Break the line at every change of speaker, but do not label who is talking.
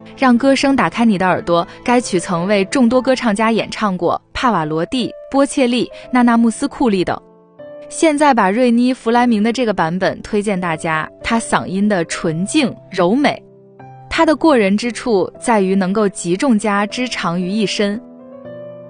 让歌声打开你的耳朵，该曲曾为众多歌唱家演唱过，帕瓦罗蒂、波切利、娜娜穆斯库利等。现在把瑞妮·弗莱明的这个版本推荐大家，她嗓音的纯净柔美。她的过人之处在于能够集众家之长于一身，